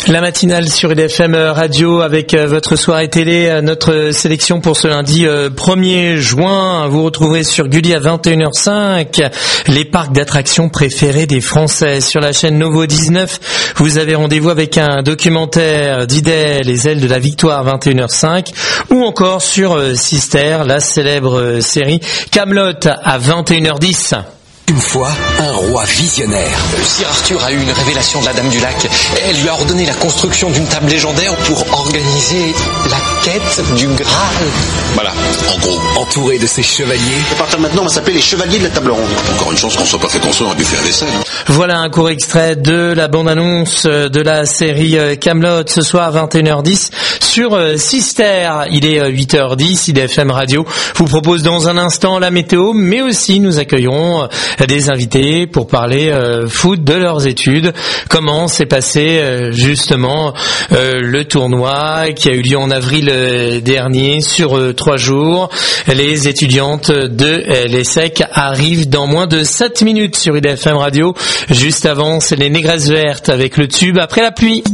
La matinale sur IDFM Radio avec votre soirée télé, notre sélection pour ce lundi 1er juin. Vous retrouverez sur Gulli à 21h05 les parcs d'attractions préférés des Français. Sur la chaîne Novo 19, vous avez rendez-vous avec un documentaire d'Idet, Les ailes de la victoire, 21h05, ou encore sur Sister, la célèbre série Kaamelott à 21h10. Une fois, un roi visionnaire. Sir Arthur a eu une révélation de la Dame du Lac. Elle lui a ordonné la construction d'une table légendaire pour organiser la quête du Graal. Voilà, en gros, entouré de ses chevaliers. À partir de maintenant, on va s'appeler les chevaliers de la table ronde. Encore une chance qu'on soit pas fait construire un buffet à vaisselle. Voilà un court extrait de la bande-annonce de la série Kaamelott ce soir à 21h10 sur Sister. Il est 8h10, IDFM Radio vous propose dans un instant la météo, mais aussi nous accueillerons des invités pour parler foot, de leurs études, comment s'est passé justement le tournoi qui a eu lieu en avril dernier sur 3 jours. Les étudiantes de l'ESSEC arrivent dans moins de 7 minutes sur IDFM Radio. Juste avant, c'est les Négresses Vertes avec le tube Après la pluie.